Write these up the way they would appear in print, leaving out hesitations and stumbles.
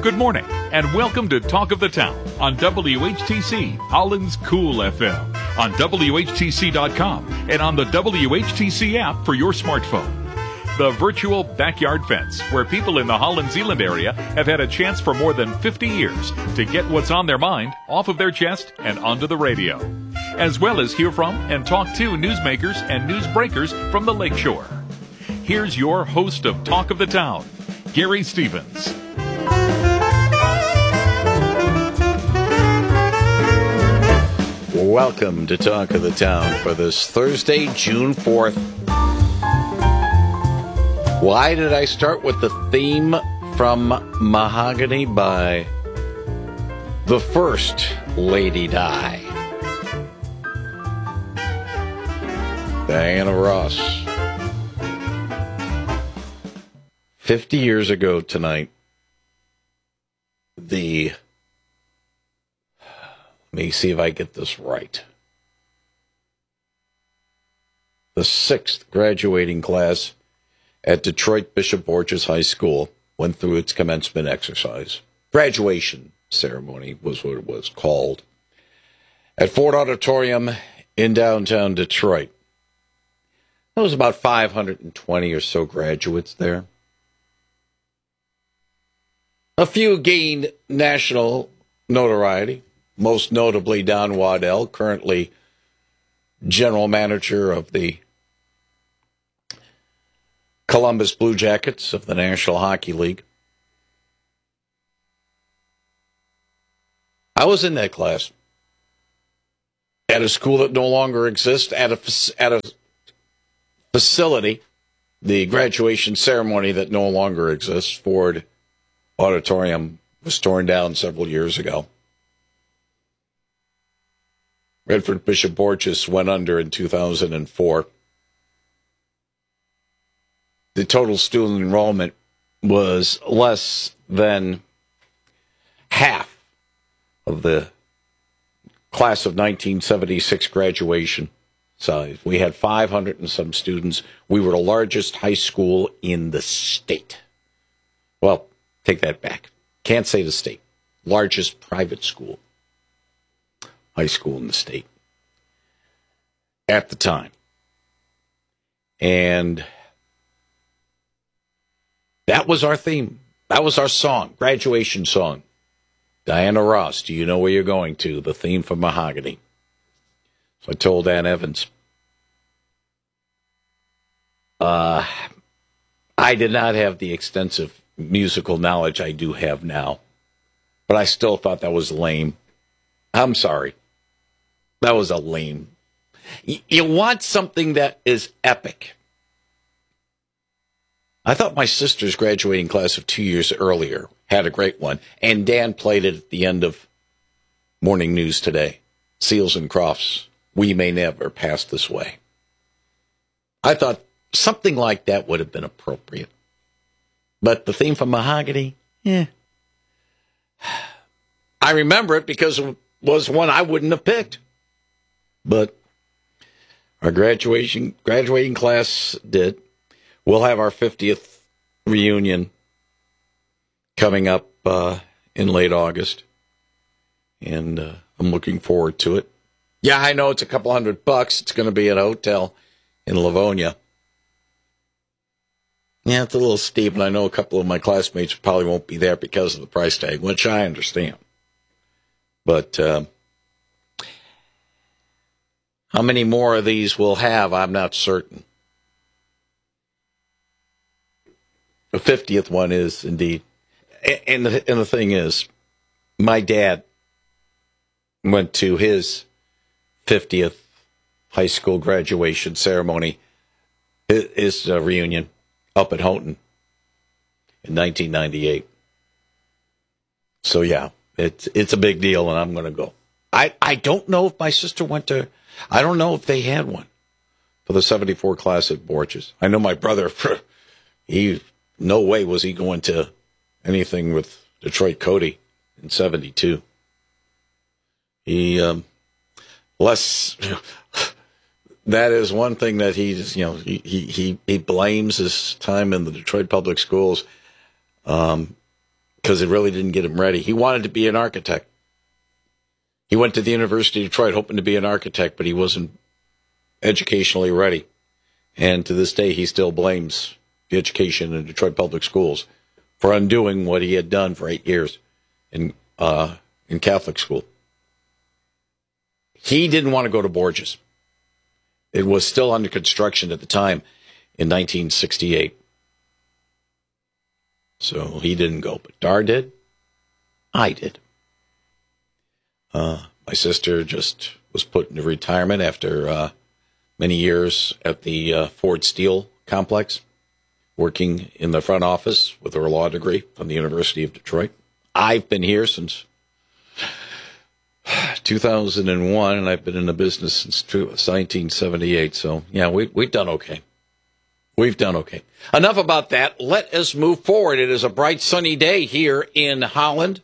Good morning, and welcome to Talk of the Town on WHTC, Holland's Cool FM, on WHTC.com, and on the WHTC app for your smartphone. The virtual backyard fence, where people in the Holland Zeeland area have had a chance for more than 50 years to get what's on their mind off of their chest and onto the radio, as well as hear from and talk to newsmakers and newsbreakers from the lakeshore. Here's your host of Talk of the Town, Gary Stevens. Welcome to Talk of the Town for this Thursday, June 4th. Why did I start with the theme from Mahogany by the First Lady Di? Diana Ross. 50 years ago tonight, let me see if I get this right. The 6th graduating class at Detroit Bishop Borges High School went through its commencement exercise. Graduation ceremony was what it was called. At Ford Auditorium in downtown Detroit. There was about 520 or so graduates there. A few gained national notoriety. Most notably, Don Waddell, currently general manager of the Columbus Blue Jackets of the National Hockey League. I was in that class at a school that no longer exists, at a facility, the graduation ceremony that no longer exists. Ford Auditorium was torn down several years ago. Redford Bishop Borges went under in 2004. The total student enrollment was less than half of the class of 1976 graduation size. We had 500 and some students. We were the largest high school in the state. Well, take that back. Can't say the state. Largest private school. High school in the state at the time. And that was our theme. That was our song, graduation song. Diana Ross, Do You Know Where You're Going To? The theme for Mahogany. So I told Ann Evans. I did not have the extensive musical knowledge I do have now, but I still thought that was lame. I'm sorry. That was a lame. You want something that is epic. I thought my sister's graduating class of 2 years earlier had a great one, and Dan played it at the end of Morning News today. Seals and Crofts, We May Never Pass This Way. I thought something like that would have been appropriate. But the theme from Mahogany, I remember it because it was one I wouldn't have picked. But our graduating class did. We'll have our 50th reunion coming up in late August. And I'm looking forward to it. Yeah, I know it's a couple $100. It's going to be at a hotel in Livonia. Yeah, it's a little steep, and I know a couple of my classmates probably won't be there because of the price tag, which I understand. But how many more of these we'll have, I'm not certain. The 50th one is indeed. And the thing is, my dad went to his 50th high school graduation ceremony, his reunion, up at Houghton in 1998. So, yeah, it's a big deal, and I'm going to go. I don't know if my sister went to... I don't know if they had one for the 74 class at Borges. I know my brother, no way was he going to anything with Detroit Cody in 72. He, that is one thing that he blames his time in the Detroit public schools because it really didn't get him ready. He wanted to be an architect. He went to the University of Detroit hoping to be an architect, but he wasn't educationally ready. And to this day, he still blames the education in Detroit Public Schools for undoing what he had done for 8 years in Catholic school. He didn't want to go to Borges. It was still under construction at the time in 1968. So he didn't go, but Dar did. I did. My sister just was put into retirement after many years at the Ford Steel complex, working in the front office with her law degree from the University of Detroit. I've been here since 2001, and I've been in the business since 1978. So, yeah, we've done okay. We've done okay. Enough about that. Let us move forward. It is a bright, sunny day here in Holland.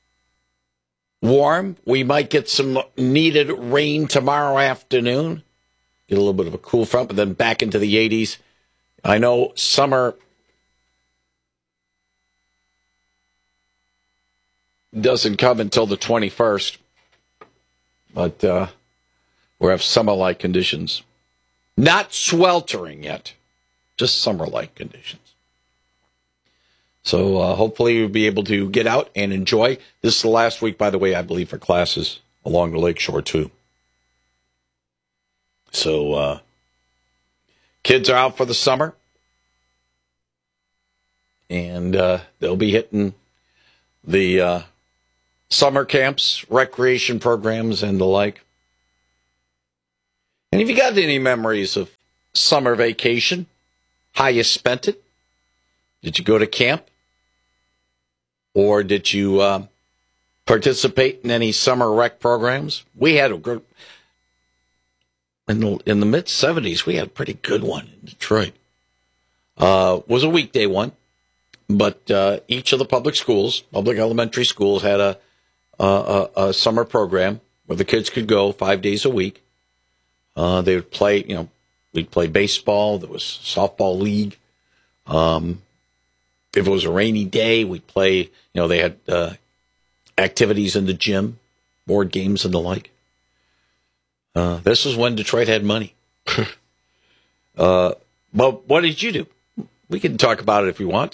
Warm. We might get some needed rain tomorrow afternoon. Get a little bit of a cool front, but then back into the 80s. I know summer doesn't come until the 21st, but we have summer-like conditions. Not sweltering yet, just summer-like conditions. So hopefully you'll be able to get out and enjoy. This is the last week, by the way, I believe, for classes along the lakeshore, too. So kids are out for the summer, and they'll be hitting the summer camps, recreation programs, and the like. And if you got any memories of summer vacation, how you spent it, did you go to camp? Or did you participate in any summer rec programs? We had a good, in the mid-'70s, we had a pretty good one in Detroit. Was a weekday one, but each of the public schools, public elementary schools, had a summer program where the kids could go 5 days a week. They would play, we'd play baseball. There was softball league. If it was a rainy day, we'd play, they had activities in the gym, board games and the like. This is when Detroit had money. But what did you do? We can talk about it if you want.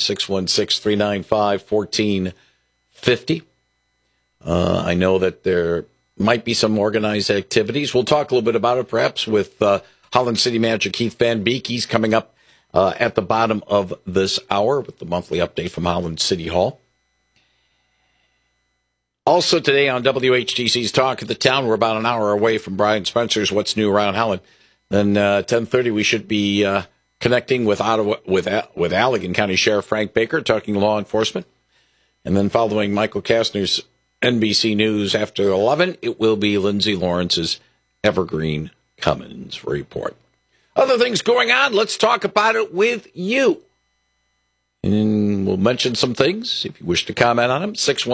616-395-1450. I know that there might be some organized activities. We'll talk a little bit about it, perhaps, with Holland City Manager Keith Van Beek. He's coming up at the bottom of this hour with the monthly update from Holland City Hall. Also today on WHTC's Talk of the Town, we're about an hour away from Brian Spencer's What's New Around Holland. Then 10:30 we should be connecting with Ottawa with Allegan County Sheriff Frank Baker, talking law enforcement. And then following Michael Kastner's NBC News after 11, it will be Lindsay Lawrence's Evergreen Cummins Report. Other things going on, let's talk about it with you. And we'll mention some things if you wish to comment on them.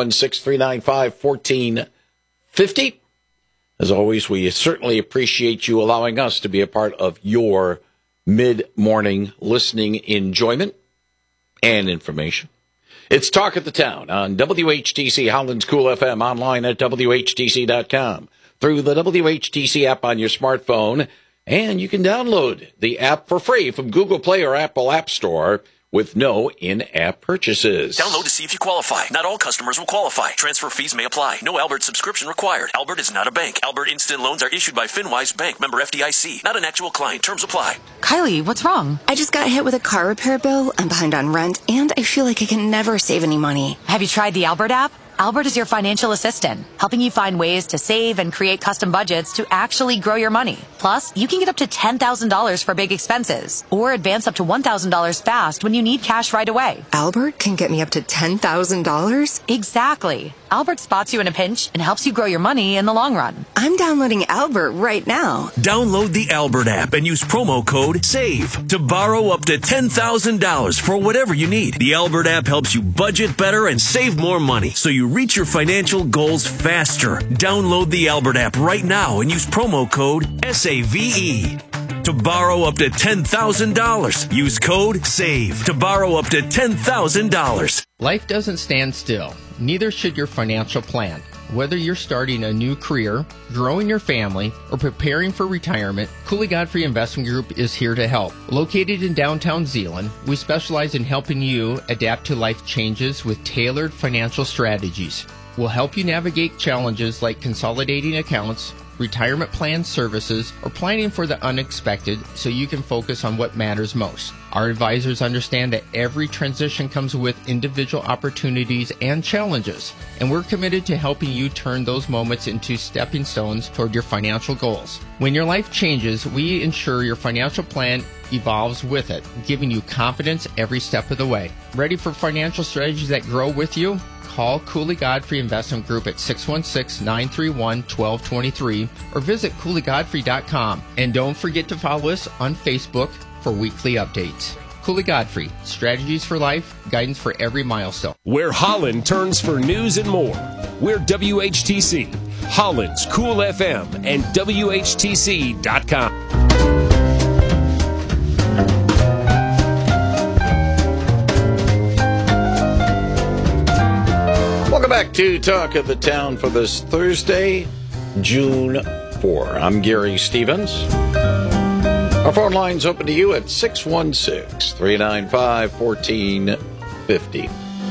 616-395-1450. As always, we certainly appreciate you allowing us to be a part of your mid-morning listening enjoyment and information. It's Talk of the Town on WHTC Holland's Cool FM, online at WHTC.com, through the WHTC app on your smartphone, and you can download the app for free from Google Play or Apple App Store with no in-app purchases. Download to see if you qualify. Not all customers will qualify. Transfer fees may apply. No Albert subscription required. Albert is not a bank. Albert Instant Loans are issued by FinWise Bank, member FDIC. Not an actual client. Terms apply. Kylie, what's wrong? I just got hit with a car repair bill. I'm behind on rent, and I feel like I can never save any money. Have you tried the Albert app? Albert is your financial assistant, helping you find ways to save and create custom budgets to actually grow your money. Plus, you can get up to $10,000 for big expenses, or advance up to $1,000 fast when you need cash right away. Albert can get me up to $10,000? Exactly. Albert spots you in a pinch and helps you grow your money in the long run. I'm downloading Albert right now. Download the Albert app and use promo code SAVE to borrow up to $10,000 for whatever you need. The Albert app helps you budget better and save more money, so you reach your financial goals faster. Download the Albert app right now and use promo code SAVE to borrow up to $10,000. Use code SAVE to borrow up to $10,000. Life doesn't stand still. Neither should your financial plan. Whether you're starting a new career, growing your family, or preparing for retirement, Cooley Godfrey Investment Group is here to help. Located in downtown Zeeland, we specialize in helping you adapt to life changes with tailored financial strategies. We'll help you navigate challenges like consolidating accounts, retirement plan services, or planning for the unexpected so you can focus on what matters most. Our advisors understand that every transition comes with individual opportunities and challenges, and we're committed to helping you turn those moments into stepping stones toward your financial goals. When your life changes, we ensure your financial plan evolves with it, giving you confidence every step of the way. Ready for financial strategies that grow with you? Call Cooley Godfrey Investment Group at 616-931-1223 or visit CooleyGodfrey.com. And don't forget to follow us on Facebook for weekly updates. Cooley Godfrey, strategies for life, guidance for every milestone. Where Holland turns for news and more. We're WHTC, Holland's Cool FM, and WHTC.com. Welcome back to Talk of the Town for this Thursday, June 4. I'm Gary Stevens. Our phone line's open to you at 616-395-1450.